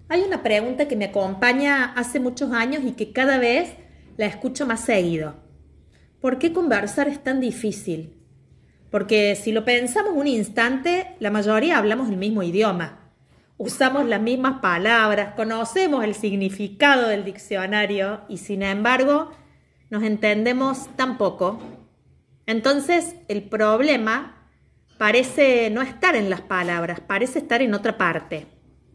Hay una pregunta que me acompaña hace muchos años y que cada vez la escucho más seguido. ¿Por qué conversar es tan difícil? Porque si lo pensamos un instante, la mayoría hablamos el mismo idioma. Usamos las mismas palabras, conocemos el significado del diccionario y sin embargo nos entendemos tan poco. Entonces el problema parece no estar en las palabras, parece estar en otra parte.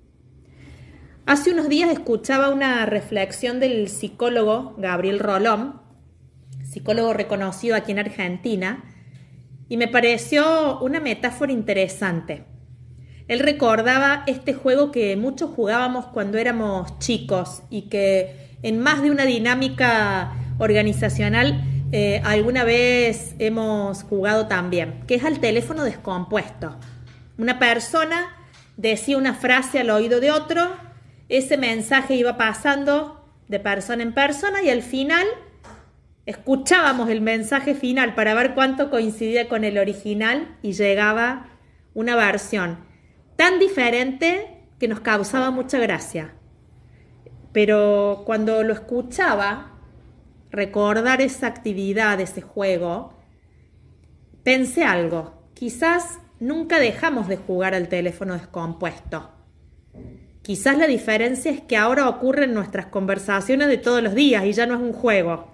Hace unos días escuchaba una reflexión del psicólogo Gabriel Rolón, psicólogo reconocido aquí en Argentina, y me pareció una metáfora interesante. Él recordaba este juego que muchos jugábamos cuando éramos chicos y que en más de una dinámica organizacional alguna vez hemos jugado también, que es al teléfono descompuesto. Una persona decía una frase al oído de otro, ese mensaje iba pasando de persona en persona y al final escuchábamos el mensaje final para ver cuánto coincidía con el original y llegaba una versión tan diferente que nos causaba mucha gracia. Pero cuando lo escuchaba, recordar esa actividad, ese juego, pensé algo. Quizás nunca dejamos de jugar al teléfono descompuesto. Quizás la diferencia es que ahora ocurre en nuestras conversaciones de todos los días y ya no es un juego.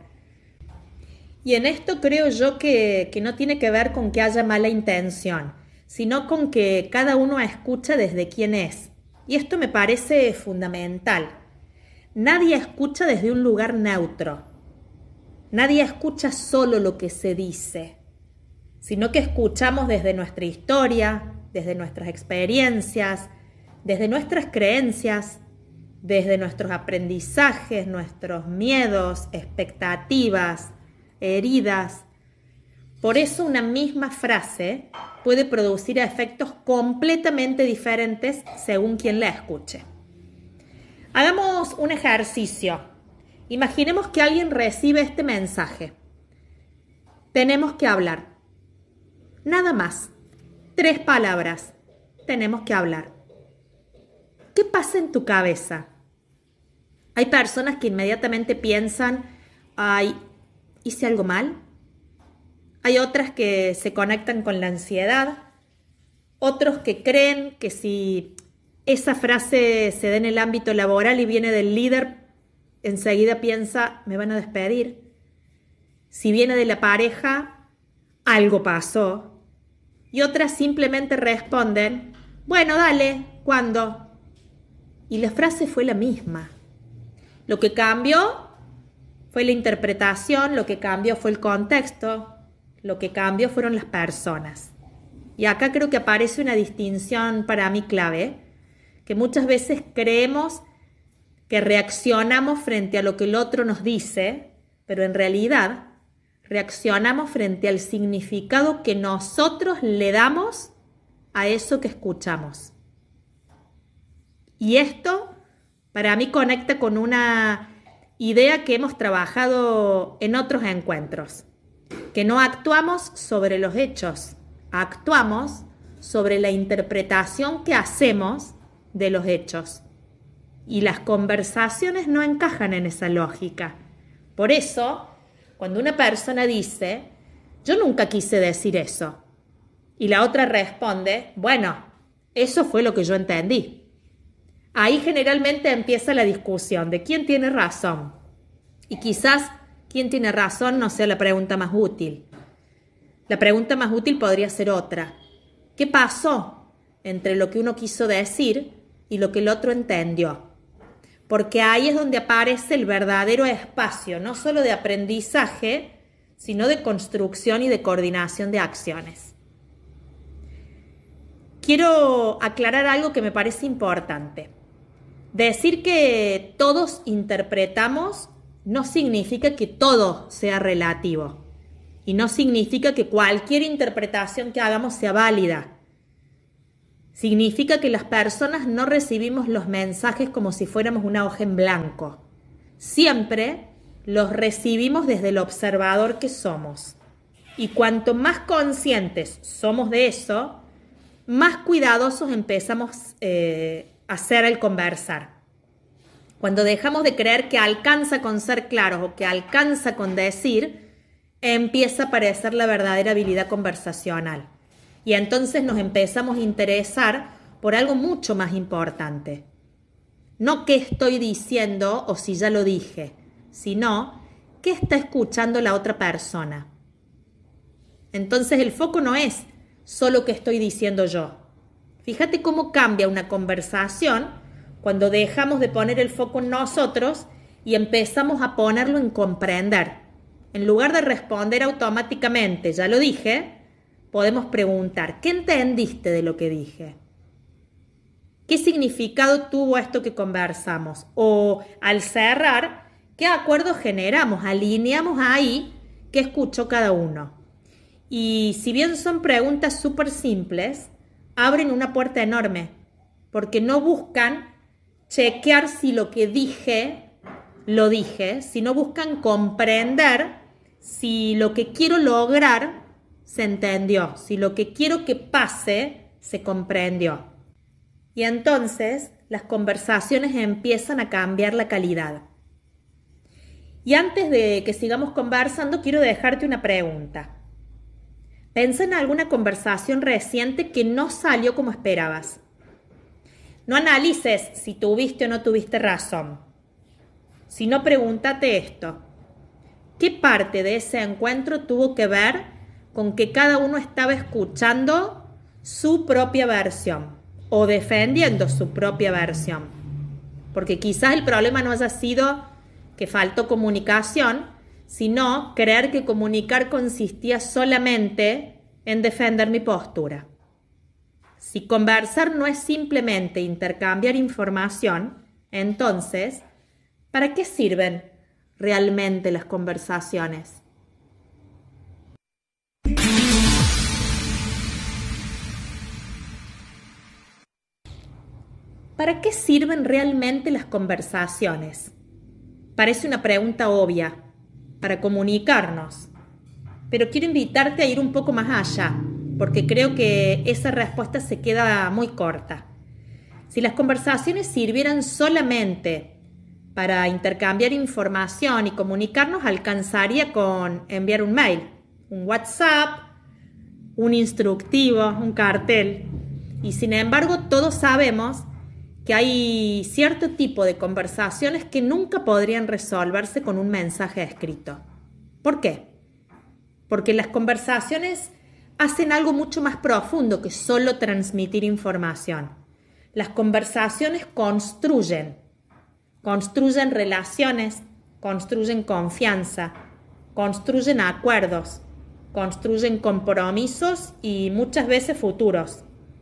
Y en esto creo yo que no tiene que ver con que haya mala intención, sino con que cada uno escucha desde quién es. Y esto me parece fundamental. Nadie escucha desde un lugar neutro. Nadie escucha solo lo que se dice, sino que escuchamos desde nuestra historia, desde nuestras experiencias, desde nuestras creencias, desde nuestros aprendizajes, nuestros miedos, expectativas, heridas. Por eso una misma frase puede producir efectos completamente diferentes según quien la escuche. Hagamos un ejercicio. Imaginemos que alguien recibe este mensaje. Tenemos que hablar. Nada más. 3 palabras. Tenemos que hablar. ¿Qué pasa en tu cabeza? Hay personas que inmediatamente piensan, ay, ¿hice algo mal? Hay otras que se conectan con la ansiedad, otros que creen que si esa frase se da en el ámbito laboral y viene del líder, enseguida piensa, me van a despedir. Si viene de la pareja, algo pasó. Y otras simplemente responden, bueno, dale, ¿cuándo? Y la frase fue la misma. Lo que cambió fue la interpretación, lo que cambió fue el contexto, lo que cambió fueron las personas. Y acá creo que aparece una distinción para mí clave, que muchas veces creemos que reaccionamos frente a lo que el otro nos dice, pero en realidad reaccionamos frente al significado que nosotros le damos a eso que escuchamos. Y esto para mí conecta con una idea que hemos trabajado en otros encuentros, que no actuamos sobre los hechos, actuamos sobre la interpretación que hacemos de los hechos. Y las conversaciones no encajan en esa lógica. Por eso, cuando una persona dice, yo nunca quise decir eso, y la otra responde, bueno, eso fue lo que yo entendí. Ahí generalmente empieza la discusión de quién tiene razón. Y quizás quién tiene razón no sea la pregunta más útil. La pregunta más útil podría ser otra. ¿Qué pasó entre lo que uno quiso decir y lo que el otro entendió? Porque ahí es donde aparece el verdadero espacio, no solo de aprendizaje, sino de construcción y de coordinación de acciones. Quiero aclarar algo que me parece importante. Decir que todos interpretamos no significa que todo sea relativo y no significa que cualquier interpretación que hagamos sea válida. Significa que las personas no recibimos los mensajes como si fuéramos una hoja en blanco. Siempre los recibimos desde el observador que somos. Y cuanto más conscientes somos de eso, más cuidadosos empezamos a ser al conversar. Cuando dejamos de creer que alcanza con ser claros o que alcanza con decir, empieza a aparecer la verdadera habilidad conversacional. Y entonces nos empezamos a interesar por algo mucho más importante. No qué estoy diciendo o si ya lo dije, sino qué está escuchando la otra persona. Entonces el foco no es solo qué estoy diciendo yo. Fíjate cómo cambia una conversación cuando dejamos de poner el foco en nosotros y empezamos a ponerlo en comprender. En lugar de responder automáticamente, ya lo dije, podemos preguntar, ¿qué entendiste de lo que dije? ¿Qué significado tuvo esto que conversamos? O al cerrar, ¿qué acuerdos generamos? Alineamos ahí qué escuchó cada uno. Y si bien son preguntas súper simples, abren una puerta enorme, porque no buscan chequear si lo que dije, lo dije, sino buscan comprender si lo que quiero lograr se entendió, si lo que quiero que pase se comprendió. Y entonces las conversaciones empiezan a cambiar la calidad. Y antes de que sigamos conversando, quiero dejarte una pregunta. Pensa en alguna conversación reciente que no salió como esperabas. No analices si tuviste o no tuviste razón, sino pregúntate esto. ¿Qué parte de ese encuentro tuvo que ver con que cada uno estaba escuchando su propia versión o defendiendo su propia versión? Porque quizás el problema no haya sido que faltó comunicación, sino creer que comunicar consistía solamente en defender mi postura. Si conversar no es simplemente intercambiar información, entonces, ¿para qué sirven realmente las conversaciones? ¿Para qué sirven realmente las conversaciones? Parece una pregunta obvia, para comunicarnos, pero quiero invitarte a ir un poco más allá, porque creo que esa respuesta se queda muy corta. Si las conversaciones sirvieran solamente para intercambiar información y comunicarnos, alcanzaría con enviar un mail, un WhatsApp, un instructivo, un cartel. Y sin embargo, todos sabemos que hay cierto tipo de conversaciones que nunca podrían resolverse con un mensaje escrito. ¿Por qué? Porque las conversaciones hacen algo mucho más profundo que solo transmitir información. Las conversaciones construyen relaciones, construyen confianza, construyen acuerdos, construyen compromisos y muchas veces futuros.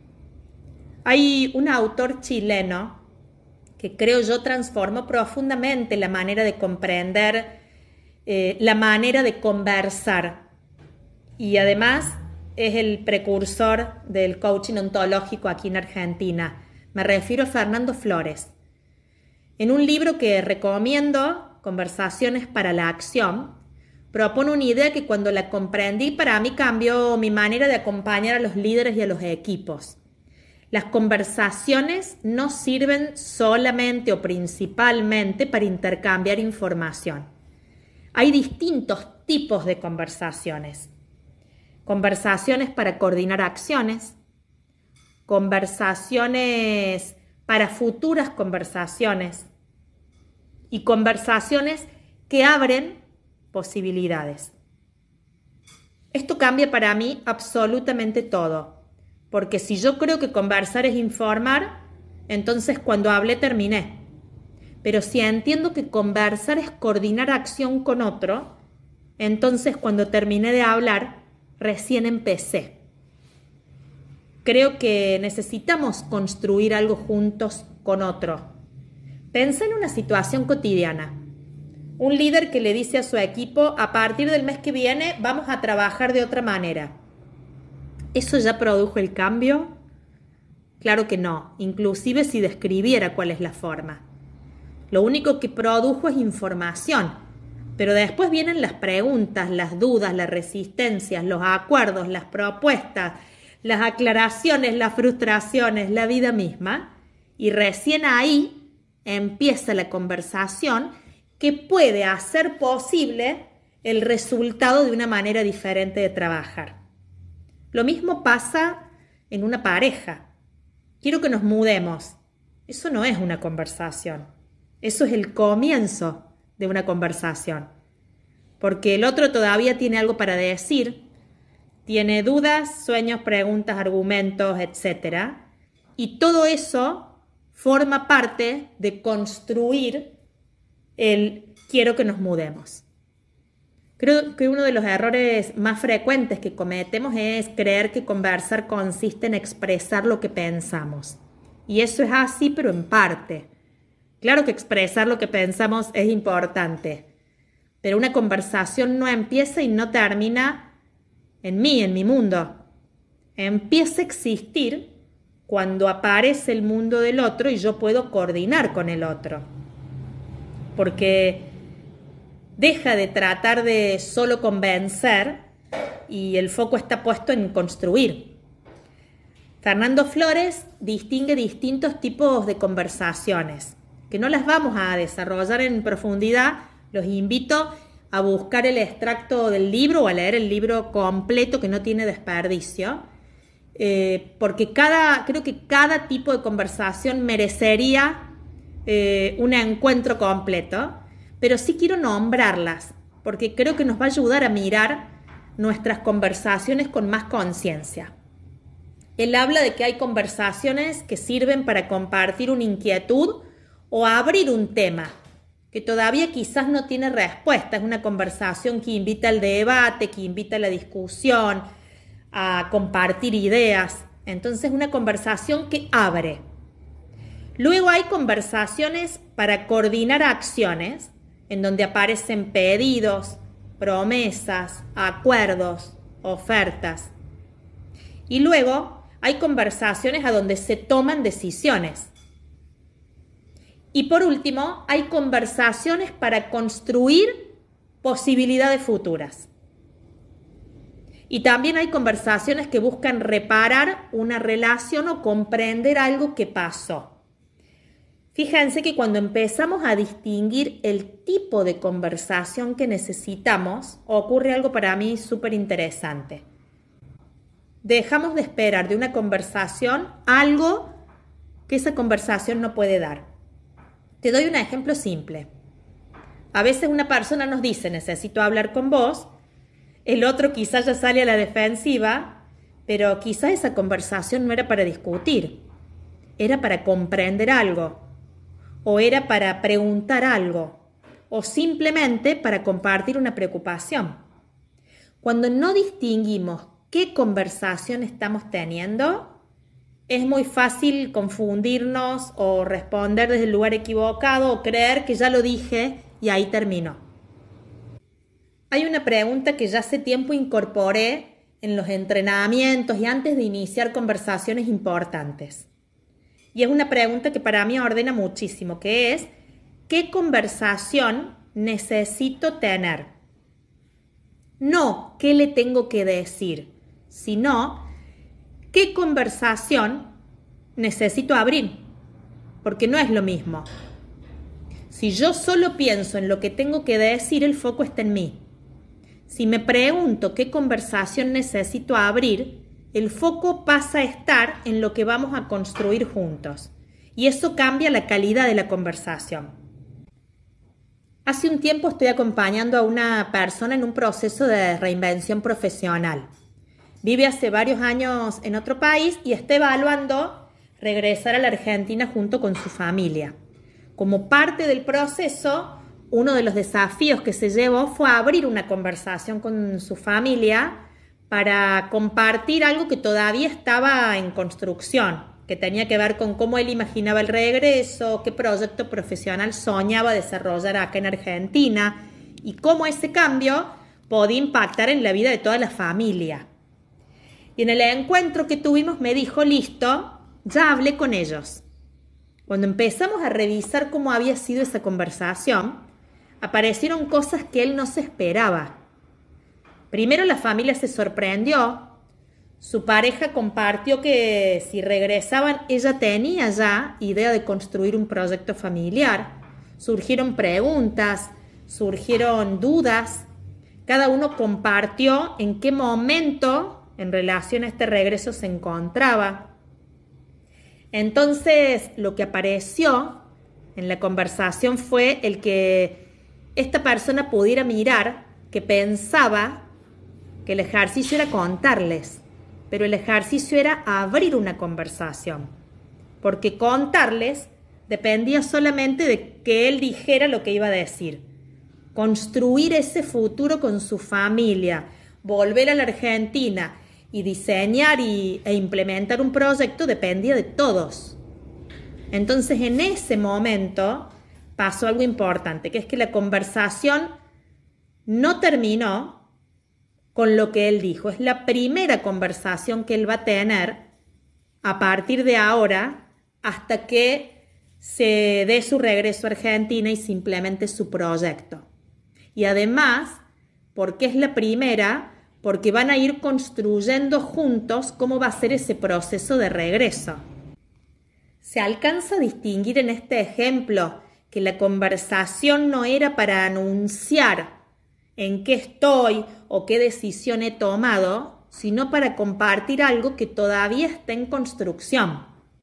Hay un autor chileno que creo yo transformó profundamente la manera de comprender, la manera de conversar. Y además es el precursor del coaching ontológico aquí en Argentina. Me refiero a Fernando Flores. En un libro que recomiendo, Conversaciones para la Acción, propone una idea que cuando la comprendí para mí cambió mi manera de acompañar a los líderes y a los equipos. Las conversaciones no sirven solamente o principalmente para intercambiar información. Hay distintos tipos de conversaciones. Conversaciones para coordinar acciones, conversaciones para futuras conversaciones y conversaciones que abren posibilidades. Esto cambia para mí absolutamente todo. Porque si yo creo que conversar es informar, entonces cuando hablé terminé. Pero si entiendo que conversar es coordinar acción con otro, entonces cuando terminé de hablar, recién empecé. Creo que necesitamos construir algo juntos con otro. Pensá en una situación cotidiana. Un líder que le dice a su equipo, a partir del mes que viene vamos a trabajar de otra manera. ¿Eso ya produjo el cambio? Claro que no, inclusive si describiera cuál es la forma. Lo único que produjo es información, pero después vienen las preguntas, las dudas, las resistencias, los acuerdos, las propuestas, las aclaraciones, las frustraciones, la vida misma, y recién ahí empieza la conversación que puede hacer posible el resultado de una manera diferente de trabajar. Lo mismo pasa en una pareja. Quiero que nos mudemos. Eso no es una conversación. Eso es el comienzo de una conversación. Porque el otro todavía tiene algo para decir, tiene dudas, sueños, preguntas, argumentos, etc. Y todo eso forma parte de construir el quiero que nos mudemos. Creo que uno de los errores más frecuentes que cometemos es creer que conversar consiste en expresar lo que pensamos. Y eso es así, pero en parte. Claro que expresar lo que pensamos es importante, pero una conversación no empieza y no termina en mí, en mi mundo. Empieza a existir cuando aparece el mundo del otro y yo puedo coordinar con el otro. Porque deja de tratar de solo convencer y el foco está puesto en construir. Fernando Flores distingue distintos tipos de conversaciones, que no las vamos a desarrollar en profundidad. Los invito a buscar el extracto del libro o a leer el libro completo, que no tiene desperdicio, porque creo que cada tipo de conversación merecería un encuentro completo, pero sí quiero nombrarlas, porque creo que nos va a ayudar a mirar nuestras conversaciones con más conciencia. Él habla de que hay conversaciones que sirven para compartir una inquietud o abrir un tema que todavía quizás no tiene respuesta. Es una conversación que invita al debate, que invita a la discusión, a compartir ideas. Entonces, una conversación que abre. Luego hay conversaciones para coordinar acciones, en donde aparecen pedidos, promesas, acuerdos, ofertas. Y luego hay conversaciones a donde se toman decisiones. Y por último, hay conversaciones para construir posibilidades futuras. Y también hay conversaciones que buscan reparar una relación o comprender algo que pasó. Fíjense que cuando empezamos a distinguir el tipo de conversación que necesitamos, ocurre algo para mí súper interesante. Dejamos de esperar de una conversación algo que esa conversación no puede dar. Te doy un ejemplo simple. A veces una persona nos dice, necesito hablar con vos, el otro quizás ya sale a la defensiva, pero quizás esa conversación no era para discutir, era para comprender algo, o era para preguntar algo, o simplemente para compartir una preocupación. Cuando no distinguimos qué conversación estamos teniendo, es muy fácil confundirnos o responder desde el lugar equivocado o creer que ya lo dije y ahí terminó. Hay una pregunta que ya hace tiempo incorporé en los entrenamientos y antes de iniciar conversaciones importantes. Y es una pregunta que para mí ordena muchísimo, que es, ¿qué conversación necesito tener? No, ¿qué le tengo que decir? Sino, ¿qué conversación necesito abrir? Porque no es lo mismo. Si yo solo pienso en lo que tengo que decir, el foco está en mí. Si me pregunto qué conversación necesito abrir, el foco pasa a estar en lo que vamos a construir juntos. Y eso cambia la calidad de la conversación. Hace un tiempo estoy acompañando a una persona en un proceso de reinvención profesional. Vive hace varios años en otro país y está evaluando regresar a la Argentina junto con su familia. Como parte del proceso, uno de los desafíos que se llevó fue abrir una conversación con su familia para compartir algo que todavía estaba en construcción, que tenía que ver con cómo él imaginaba el regreso, qué proyecto profesional soñaba desarrollar acá en Argentina y cómo ese cambio podía impactar en la vida de toda la familia. Y en el encuentro que tuvimos me dijo, listo, ya hablé con ellos. Cuando empezamos a revisar cómo había sido esa conversación, aparecieron cosas que él no se esperaba. Primero, la familia se sorprendió Su pareja compartió que si regresaban, ella tenía ya idea de construir un proyecto familiar. Surgieron preguntas, surgieron dudas. Cada uno compartió en qué momento en relación a este regreso se encontraba. Entonces, lo que apareció en la conversación fue el que esta persona pudiera mirar que pensaba que el ejercicio era contarles, pero el ejercicio era abrir una conversación, porque contarles dependía solamente de que él dijera lo que iba a decir. Construir ese futuro con su familia, volver a la Argentina y diseñar e implementar un proyecto dependía de todos. Entonces, en ese momento pasó algo importante, que es que la conversación no terminó con lo que él dijo. Es la primera conversación que él va a tener a partir de ahora hasta que se dé su regreso a Argentina y se implemente su proyecto. Y además, ¿por qué es la primera? Porque van a ir construyendo juntos cómo va a ser ese proceso de regreso. Se alcanza a distinguir en este ejemplo que la conversación no era para anunciar en qué estoy o qué decisión he tomado, sino para compartir algo que todavía está en construcción.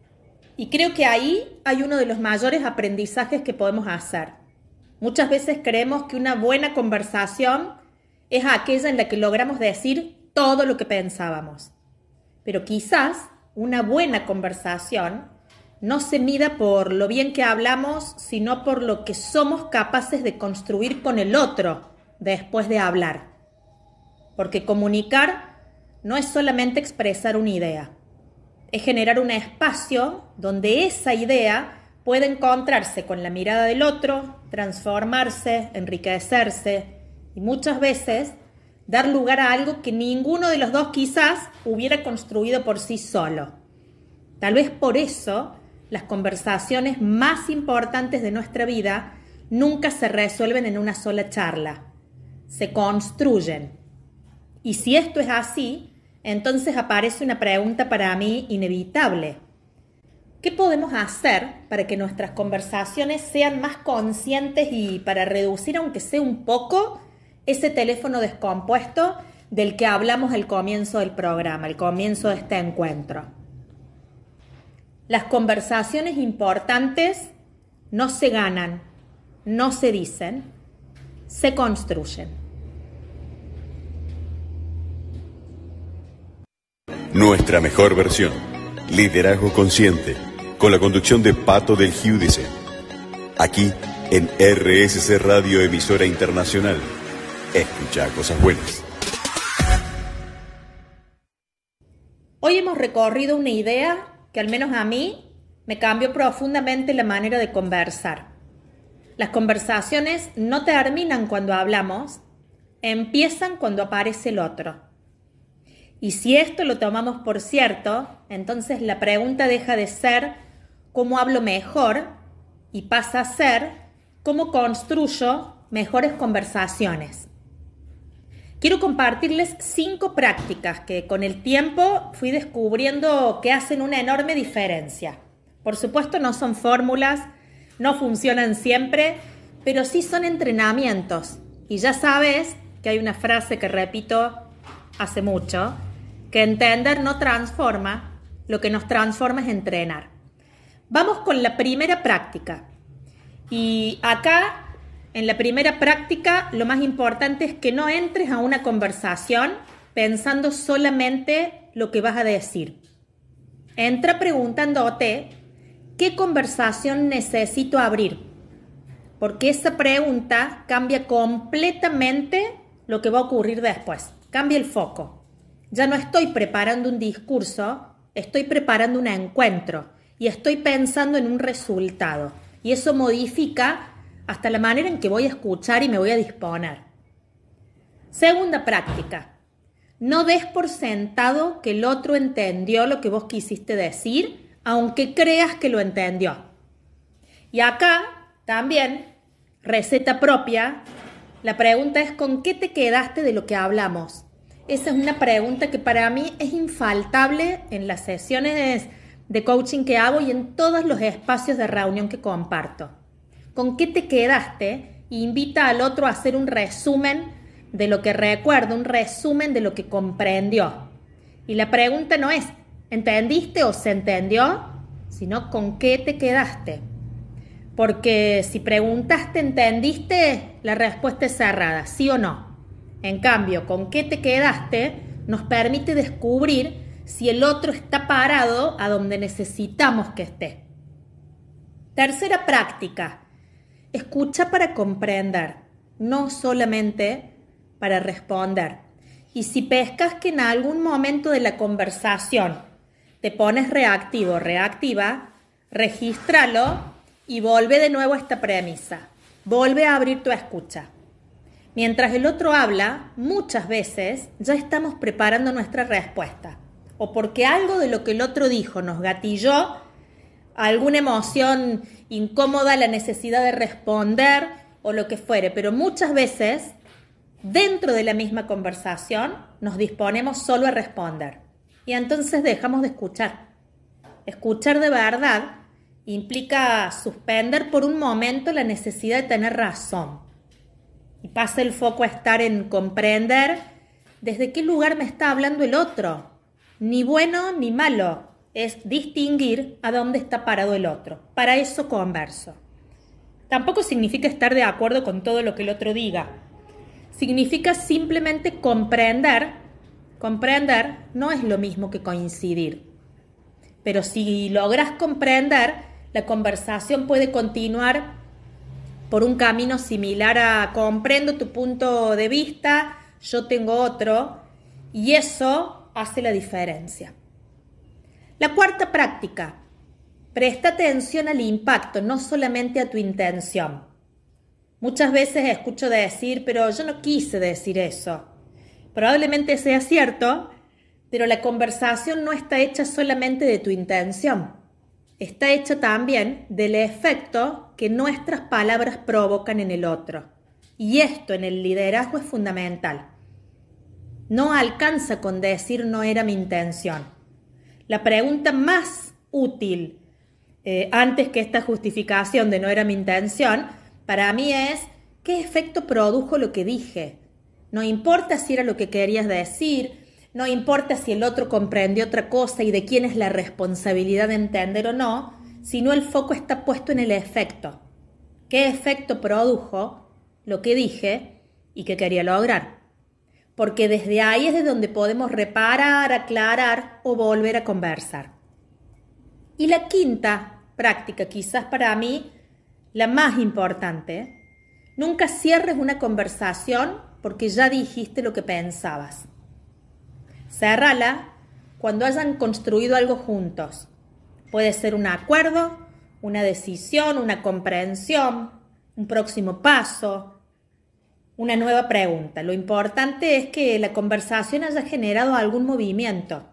Y creo que ahí hay uno de los mayores aprendizajes que podemos hacer. Muchas veces creemos que una buena conversación es aquella en la que logramos decir todo lo que pensábamos. Pero quizás una buena conversación no se mida por lo bien que hablamos, sino por lo que somos capaces de construir con el otro después de hablar. Porque comunicar no es solamente expresar una idea, es generar un espacio donde esa idea puede encontrarse con la mirada del otro, transformarse, enriquecerse y muchas veces dar lugar a algo que ninguno de los dos quizás hubiera construido por sí solo. Tal vez por eso las conversaciones más importantes de nuestra vida nunca se resuelven en una sola charla, se construyen. Y si esto es así, entonces aparece una pregunta para mí inevitable. ¿Qué podemos hacer para que nuestras conversaciones sean más conscientes y para reducir, aunque sea un poco, ese teléfono descompuesto del que hablamos al comienzo del programa, al comienzo de este encuentro? Las conversaciones importantes no se ganan, no se dicen, se construyen. Nuestra mejor versión. Liderazgo consciente. Con la conducción de Pato del Giudice. Aquí en RSC Radio, emisora internacional. Escucha cosas buenas. Hoy hemos recorrido una idea que al menos a mí me cambió profundamente la manera de conversar. Las conversaciones no terminan cuando hablamos, empiezan cuando aparece el otro. Y si esto lo tomamos por cierto, entonces la pregunta deja de ser ¿cómo hablo mejor? Y pasa a ser ¿cómo construyo mejores conversaciones? Quiero compartirles 5 prácticas que con el tiempo fui descubriendo que hacen una enorme diferencia. Por supuesto no son fórmulas, no funcionan siempre, pero sí son entrenamientos. Y ya sabes que hay una frase que repito hace mucho, que entender no transforma, lo que nos transforma es entrenar. Vamos con la primera práctica. Y acá, en la primera práctica, lo más importante es que no entres a una conversación pensando solamente lo que vas a decir. Entra preguntándote, ¿qué conversación necesito abrir? Porque esa pregunta cambia completamente lo que va a ocurrir después. Cambia el foco. Ya no estoy preparando un discurso, estoy preparando un encuentro y estoy pensando en un resultado. Y eso modifica hasta la manera en que voy a escuchar y me voy a disponer. Segunda práctica. No des por sentado que el otro entendió lo que vos quisiste decir, aunque creas que lo entendió. Y acá también, receta propia, la pregunta es ¿con qué te quedaste de lo que hablamos? Esa es una pregunta que para mí es infaltable en las sesiones de coaching que hago y en todos los espacios de reunión que comparto. ¿Con qué te quedaste? Invita al otro a hacer un resumen de lo que recuerda, un resumen de lo que comprendió. Y la pregunta no es ¿entendiste o se entendió? Sino ¿con qué te quedaste? Porque si preguntaste ¿entendiste? La respuesta es cerrada, sí o no. En cambio, ¿con qué te quedaste? Nos permite descubrir si el otro está parado a donde necesitamos que esté. Tercera práctica, escucha para comprender, no solamente para responder. Y si pescas que en algún momento de la conversación te pones reactivo o reactiva, regístralo y vuelve de nuevo a esta premisa. Vuelve a abrir tu escucha. Mientras el otro habla, muchas veces ya estamos preparando nuestra respuesta. O porque algo de lo que el otro dijo nos gatilló, alguna emoción incómoda, la necesidad de responder o lo que fuere. Pero muchas veces, dentro de la misma conversación, nos disponemos solo a responder. Y entonces dejamos de escuchar. Escuchar de verdad implica suspender por un momento la necesidad de tener razón. Y pasa el foco a estar en comprender desde qué lugar me está hablando el otro. Ni bueno ni malo, es distinguir a dónde está parado el otro. Para eso converso. Tampoco significa estar de acuerdo con todo lo que el otro diga. Significa simplemente comprender. Comprender no es lo mismo que coincidir. Pero si logras comprender, la conversación puede continuar por un camino similar a comprendo tu punto de vista, yo tengo otro, y eso hace la diferencia. La cuarta práctica, presta atención al impacto, no solamente a tu intención. Muchas veces escucho decir, pero yo no quise decir eso. Probablemente sea cierto, pero la conversación no está hecha solamente de tu intención. Está hecha también del efecto que nuestras palabras provocan en el otro. Y esto en el liderazgo es fundamental. No alcanza con decir no era mi intención. La pregunta más útil, antes que esta justificación de no era mi intención, para mí es ¿qué efecto produjo lo que dije? No importa si era lo que querías decir, no importa si el otro comprendió otra cosa y de quién es la responsabilidad de entender o no, sino el foco está puesto en el efecto. ¿Qué efecto produjo lo que dije y que quería lograr? Porque desde ahí es de donde podemos reparar, aclarar o volver a conversar. Y la quinta práctica, quizás para mí la más importante, nunca cierres una conversación porque ya dijiste lo que pensabas. Cérrala cuando hayan construido algo juntos. Puede ser un acuerdo, una decisión, una comprensión, un próximo paso, una nueva pregunta. Lo importante es que la conversación haya generado algún movimiento.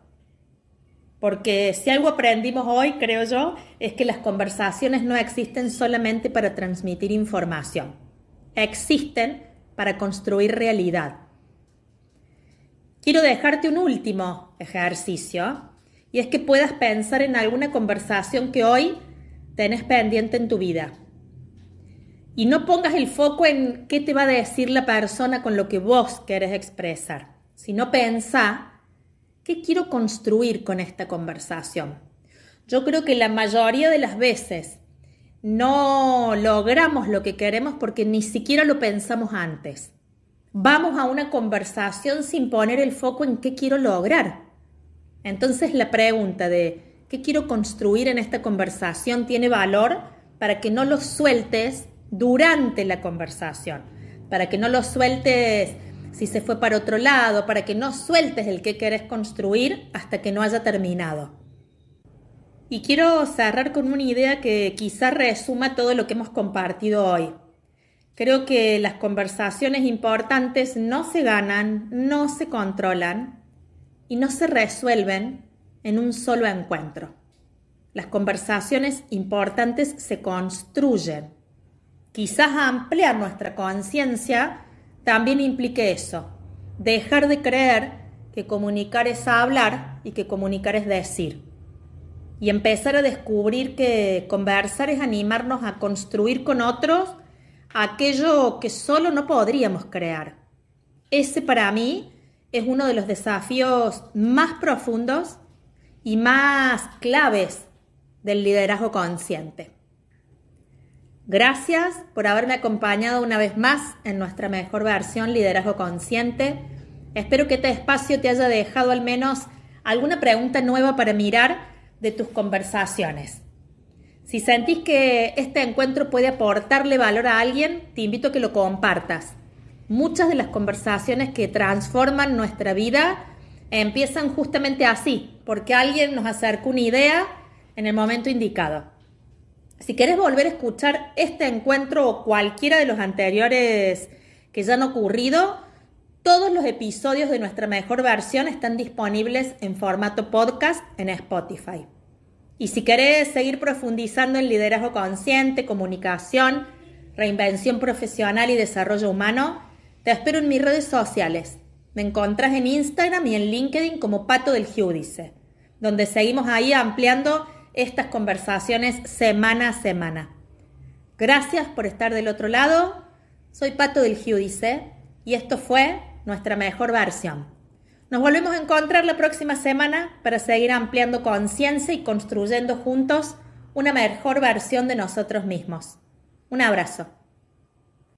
Porque si algo aprendimos hoy, creo yo, es que las conversaciones no existen solamente para transmitir información. Existen para construir realidad. Quiero dejarte un último ejercicio y es que puedas pensar en alguna conversación que hoy tenés pendiente en tu vida. Y no pongas el foco en qué te va a decir la persona con lo que vos querés expresar, sino pensá qué quiero construir con esta conversación. Yo creo que la mayoría de las veces no logramos lo que queremos porque ni siquiera lo pensamos antes. Vamos a una conversación sin poner el foco en qué quiero lograr. Entonces la pregunta de qué quiero construir en esta conversación tiene valor para que no lo sueltes durante la conversación, para que no lo sueltes si se fue para otro lado, para que no sueltes el que querés construir hasta que no haya terminado. Y quiero cerrar con una idea que quizás resuma todo lo que hemos compartido hoy. Creo que las conversaciones importantes no se ganan, no se controlan y no se resuelven en un solo encuentro. Las conversaciones importantes se construyen. Quizás ampliar nuestra conciencia también implique eso. dejar de creer que comunicar es hablar y que comunicar es decir. Y empezar a descubrir que conversar es animarnos a construir con otros aquello que solo no podríamos crear. Ese para mí es uno de los desafíos más profundos y más claves del liderazgo consciente. Gracias por haberme acompañado una vez más en nuestra mejor versión Liderazgo Consciente. Espero que este espacio te haya dejado al menos alguna pregunta nueva para mirar de tus conversaciones. Si sentís que este encuentro puede aportarle valor a alguien, te invito a que lo compartas. Muchas de las conversaciones que transforman nuestra vida empiezan justamente así, porque alguien nos acercó una idea en el momento indicado. Si querés volver a escuchar este encuentro o cualquiera de los anteriores que ya han ocurrido, todos los episodios de nuestra mejor versión están disponibles en formato podcast en Spotify. Y si querés seguir profundizando en liderazgo consciente, comunicación, reinvención profesional y desarrollo humano, te espero en mis redes sociales. Me encontrás en Instagram y en LinkedIn como Pato del Giudice, donde seguimos ahí ampliando estas conversaciones semana a semana. Gracias por estar del otro lado. Soy Pato del Giudice y esto fue nuestra mejor versión. Nos volvemos a encontrar la próxima semana para seguir ampliando conciencia y construyendo juntos una mejor versión de nosotros mismos. Un abrazo.